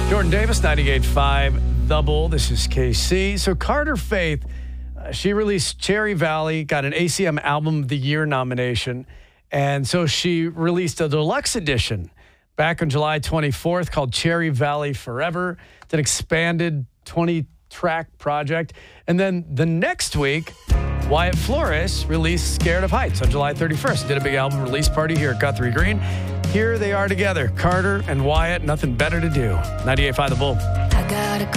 Jordan Davis, 98.5 The Bull. This is KC. So Carter Faith, she released Cherry Valley, got an ACM Album of the Year nomination. And so she released a deluxe edition back on July 24th called Cherry Valley Forever. It's an expanded 20-track project. And then the next week, Wyatt Flores released Scared of Heights on July 31st. Did a big album release party here at Guthrie Green. Here they are together, Carter and Wyatt, nothing better to do. 98.5 The Bull. I got a